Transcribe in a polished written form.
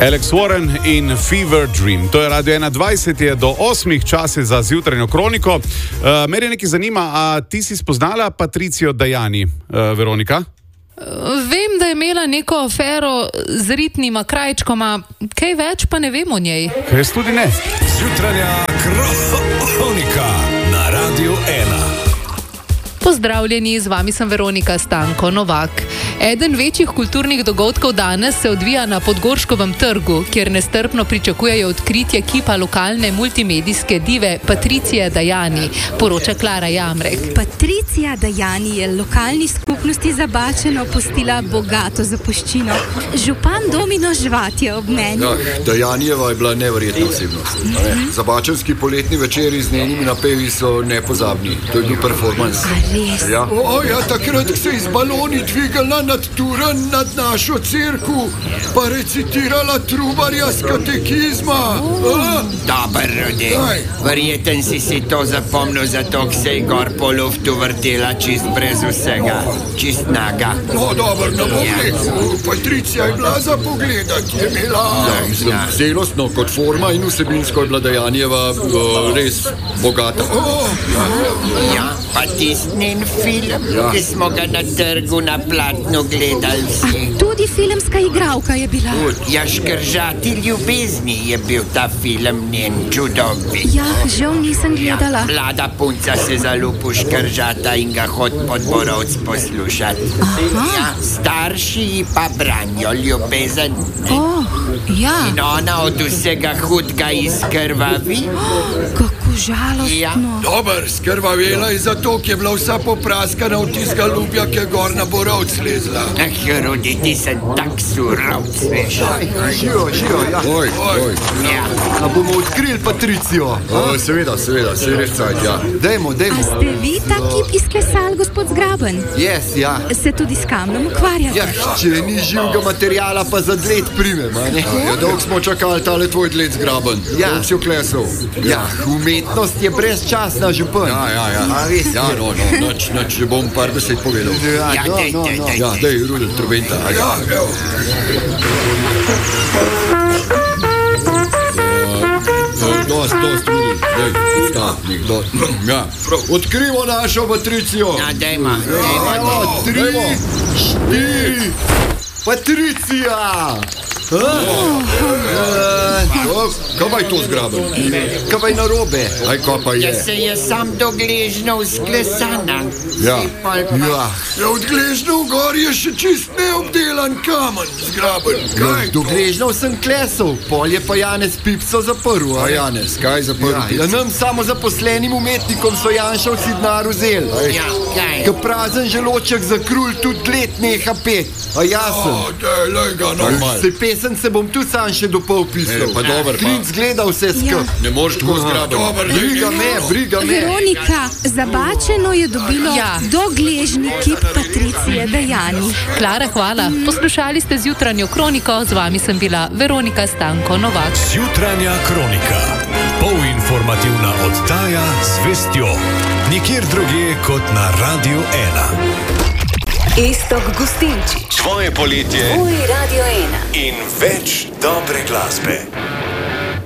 Alex Warren in Fever Dream. To je Radio 21, je do 8 časi za zjutrajno kroniko. Mene nekaj zanima, a ti si spoznala Patricijo Dajani, Veronika? Vem, da je imela neko afero z ritnima krajčkoma, kaj več pa ne vem o njej. Jaz tudi ne. Zjutranja kronika na Radio 1. Pozdravljeni, z vami sem Veronika Stanko Novak. Eden večjih kulturnih dogodkov danes se odvija na Podgorškovem trgu, kjer nestrpno pričakujejo odkritje kipa lokalne multimedijske dive Patricije Dajani, poroča Klara Jamrek. Patricija Dajani je lokalni skupnosti Zabačeno pustila bogato zapuščino. Župan Domino Žvat je ob meni. Dajanijeva je bila neverjetna osebnost. Zabačenski poletni večeri z njenimi napevi so nepozabni. To je bil performans. Res? Ja. Takrat se iz baloni dvigala nad Turan, nad našo cerku, pa recitirala Trubarja z katekizma. Dobar, Rudi. Verjeten si to zapomnil, zato se je gor po luftu vrtela čist brez vsega. Čist naga. No, dober, ne bom rekel. Patricija je bila za pogledat, je imela... Celostno kot forma in vsebinsko je bila Dajanijeva res bogata. Ja, pa tistin film, ki smo ga na trgu na platnu gledali vsi. Tudi filmska igralka je bila. Ja, Škržati ljubezni je bil ta film njen čudovit. Ja, žal nisem gledala. Mlada punca se zalupi v Škržata in ga hod pod borovc poslušati. Ja, starši ji pa branijo ljubezen. Ja. In ona od vsega hudega izkrvavi. Kako žalostno. Ja. Dober, skrvavela je zato, ki je bila vsa popraskana v tistega lubja, ki je gor na borovc lezla. Rudi, ti sem tak surovc, veš. Žijo, ja. Oj. Ja. A bomo odkrili Patricijo? Seveda, se je res cajt, ja. Dajmo. A ste vi ta kip izklesali, gospod Zgraben? Yes, ja. Se tudi s kamnom ukvarjate? Ja, če ni živega materiala, pa za dled primem, a ne? Ja, dolgo smo čakali tale tvoj dled Zgraben. Ja. Dolgo si oklesal. Ja, umetnost je brezčasna, župan. Ja. A res? Ja, no, nič, že bom par besed povedal. Ja, dej. Ja, dej, Rudel, trobenta. Ja, Dost, Rudel, dej, stavnik, ja. Odkrimo našo Patricijo. Ja, dejmo. 3, 4, Patricija! Kaj pa je to Zgraben? Kaj pa je narobe? Aj, kaj pa je? Ja, se je sam do gležnjev sklesana. Ja. Ja. Od gležnjev gor je še čist neobdelan kamen, Zgraben. Kaj Do gležnjev sem klesal, pol je pa Janez Pipso zaprl. A Janez, kaj zaprl? Ja, nam samo zaposlenim umetnikom so Janšovci denar vzeli. Ja, kaj? K prazen želoček za krulj tudi let neha pet. A jasen. Lej ga, normal. Se pesem se bom tu sam še dopol pisal. Pa dober, pa. Klinc gleda vse skup. Ne moreš tako Zgraben. Briga me. Veronika, Zabačeno je dobilo dogležni kip Patricije Dajani. Klara, hvala. Poslušali ste zjutranjo kroniko, z vami sem bila Veronika Stanko Novak. Zjutranja kronika. Polinformativna oddaja z vestjo. Nikjer drugje kot na Radio 1. Iztok Gustinčič. Tvoje poletje. Tvoj Radio 1. In več dobre glasbe.